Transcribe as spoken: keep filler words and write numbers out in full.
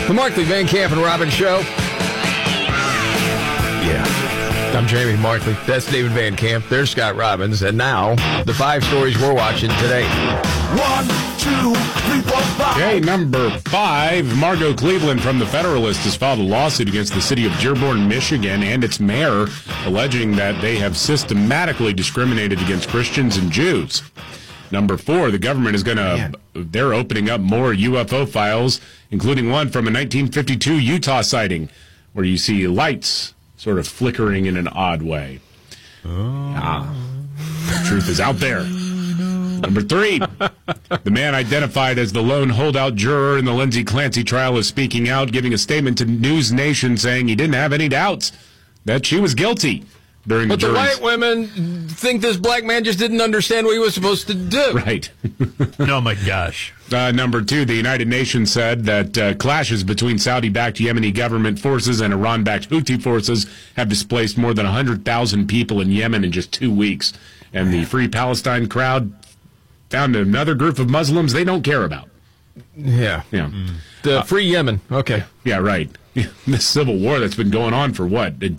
The Markley, Van Camp, and Robbins Show. Yeah. I'm Jamie Markley. That's David Van Camp. There's Scott Robbins. And now, the five stories we're watching today. One, two, three, four, five. Okay, number five. Margot Cleveland from The Federalist has filed a lawsuit against the city of Dearborn, Michigan, and its mayor, alleging that they have systematically discriminated against Christians and Jews. Number four, the government is going to, they're opening up more U F O files, including one from a nineteen fifty-two Utah sighting, where you see lights sort of flickering in an odd way. Oh. Ah, the truth is out there. Number three, the man identified as the lone holdout juror in the Lindsay Clancy trial is speaking out, giving a statement to News Nation saying he didn't have any doubts that she was guilty during the But the jury's... white women think this black man just didn't understand what he was supposed to do. Right. Oh, my gosh. Uh, number two, the United Nations said that uh, clashes between Saudi-backed Yemeni government forces and Iran-backed Houthi forces have displaced more than one hundred thousand people in Yemen in just two weeks. And the Free Palestine crowd found another group of Muslims they don't care about. Yeah. Yeah. Mm. The uh, Free Yemen. Okay. Yeah, right. This civil war that's been going on for what, a